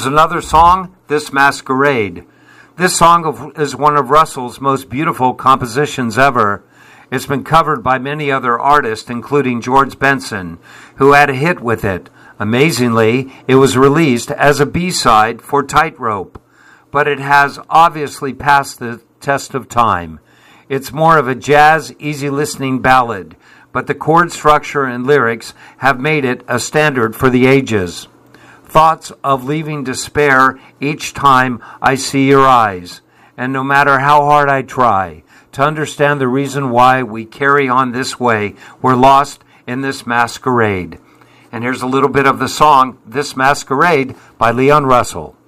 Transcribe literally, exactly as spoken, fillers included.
Here's another song, This Masquerade. This song is one of Russell's most beautiful compositions ever. It's been covered by many other artists, including George Benson, who had a hit with it. Amazingly, it was released as a B-side for Tightrope, but it has obviously passed the test of time. It's more of a jazz, easy-listening ballad, but the chord structure and lyrics have made it a standard for the ages. Thoughts of leaving despair each time I see your eyes, and no matter how hard I try to understand the reason why we carry on this way, we're lost in this masquerade. And here's a little bit of the song, This Masquerade by Leon Russell.